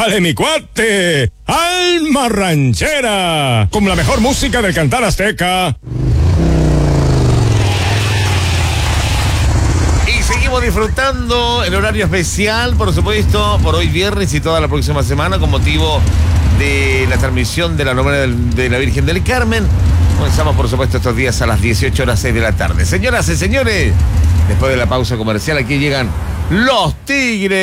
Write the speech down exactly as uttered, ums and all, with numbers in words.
Súbale, mi cuate. Alma ranchera. Con la mejor música del cantar azteca. Y seguimos disfrutando el horario especial, por supuesto, por hoy viernes y toda la próxima semana, con motivo de la transmisión de la novena del, de la Virgen del Carmen. Comenzamos, por supuesto, estos días a las dieciocho horas seis de la tarde. Señoras y señores, después de la pausa comercial, aquí llegan los Tigres.